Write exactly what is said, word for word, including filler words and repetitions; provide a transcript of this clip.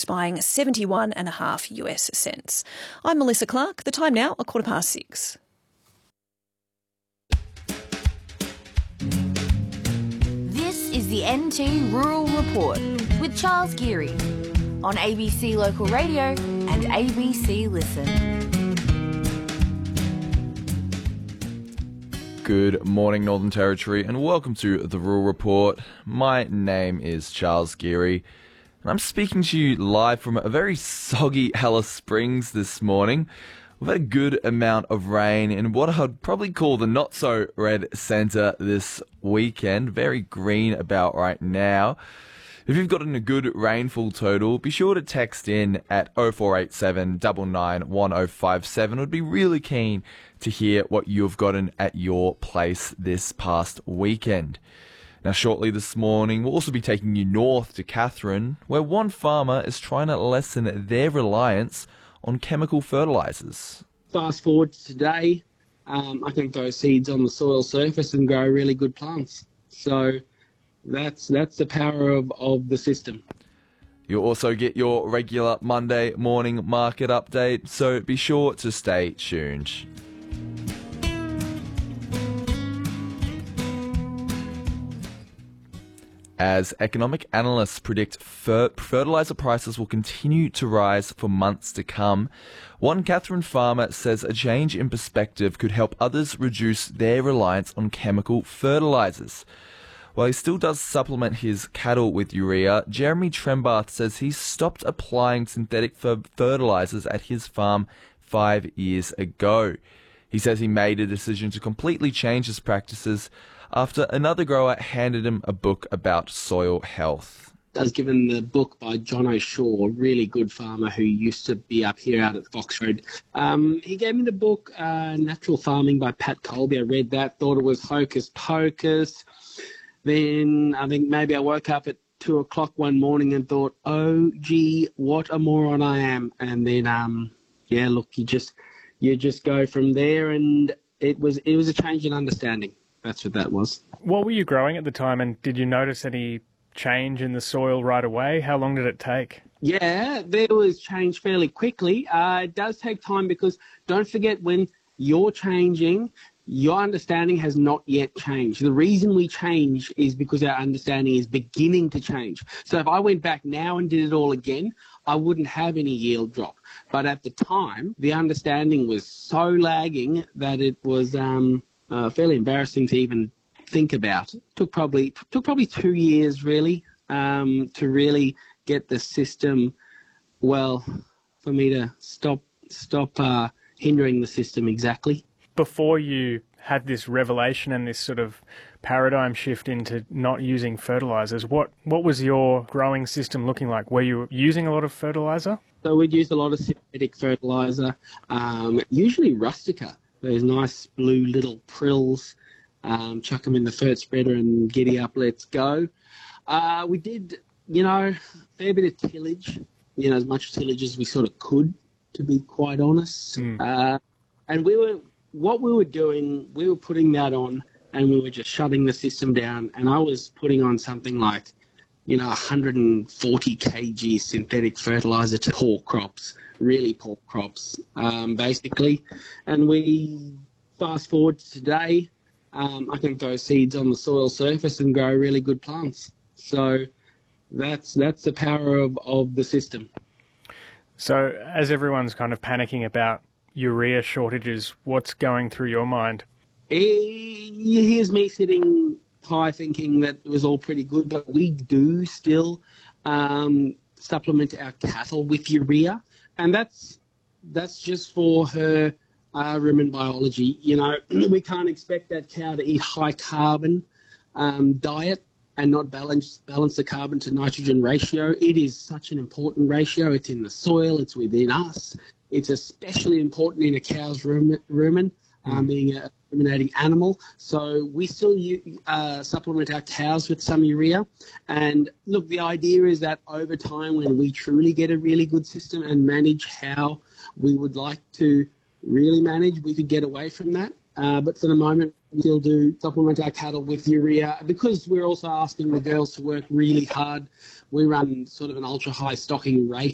reduced buying seventy-one and a half US cents. I'm Melissa Clark. The time now, a quarter past six. This is the N T Rural Report with Charles Geary on A B C Local Radio and A B C Listen. Good morning, Northern Territory, and welcome to the Rural Report. My name is Charles Geary, and I'm speaking to you live from a very soggy Alice Springs this morning. We've had a good amount of rain in what I'd probably call the not-so-red centre this weekend. Very green about right now. If you've gotten a good rainfall total, be sure to text in at oh four eight seven, nine nine one oh five seven. I'd be really keen to hear what you've gotten at your place this past weekend. Now, shortly this morning, we'll also be taking you north to Katherine, where one farmer is trying to lessen their reliance on chemical fertilisers. Fast forward to today, um, I can throw seeds on the soil surface and grow really good plants. So that's that's the power of, of the system. You'll also get your regular Monday morning market update, so be sure to stay tuned. As economic analysts predict fer- fertiliser prices will continue to rise for months to come, one Katherine farmer says a change in perspective could help others reduce their reliance on chemical fertilisers. While he still does supplement his cattle with urea, Jeremy Trembath says he's stopped applying synthetic fer- fertilisers at his farm five years ago. He says he made a decision to completely change his practices after another grower handed him a book about soil health. I was given the book by John O'Shaw, a really good farmer who used to be up here out at Fox Road. Um, he gave me the book, uh, Natural Farming by Pat Colby. I read that, thought it was hocus pocus. Then I think maybe I woke up at two o'clock one morning and thought, oh, gee, what a moron I am. And then, um, yeah, look, you just you just go from there, and it was it was a change in understanding. That's what that was. What were you growing at the time, and did you notice any change in the soil right away? How long did it take? Yeah, there was change fairly quickly. Uh, it does take time because don't forget, when you're changing, your understanding has not yet changed. The reason we change is because our understanding is beginning to change. So if I went back now and did it all again, I wouldn't have any yield drop. But at the time, the understanding was so lagging that it was um, uh, fairly embarrassing to even think about. It took probably took probably two years really um, to really get the system, well, for me to stop stop uh, hindering the system exactly. Before you had this revelation and this sort of paradigm shift into not using fertilisers, what, what was your growing system looking like? Were you using a lot of fertiliser? So we'd use a lot of synthetic fertiliser, um, usually Rustica, those nice blue little prills, um, chuck them in the fert spreader and giddy up, let's go. Uh, we did, you know, a fair bit of tillage, you know, as much tillage as we sort of could, to be quite honest. Mm. Uh, and we were... What we were doing, we were putting that on and we were just shutting the system down. And I was putting on something like, you know, one hundred forty kilograms synthetic fertiliser to poor crops, really poor crops, um, basically. And we fast forward to today, um, I can throw seeds on the soil surface and grow really good plants. So that's that's the power of, of the system. So as everyone's kind of panicking about urea shortages, what's going through your mind? Here's me sitting high thinking that it was all pretty good, but we do still um, supplement our cattle with urea, and that's that's just for her uh, rumen biology. You know, we can't expect that cow to eat high carbon um, diet and not balance balance the carbon to nitrogen ratio. It is such an important ratio. It's in the soil, it's within us. It's especially important in a cow's rumen, um, being a ruminating animal. So we still uh, supplement our cows with some urea. And look, the idea is that over time, when we truly get a really good system and manage how we would like to really manage, we could get away from that. Uh, but for the moment, we still do supplement our cattle with urea because we're also asking the girls to work really hard. We run sort of an ultra-high stocking rate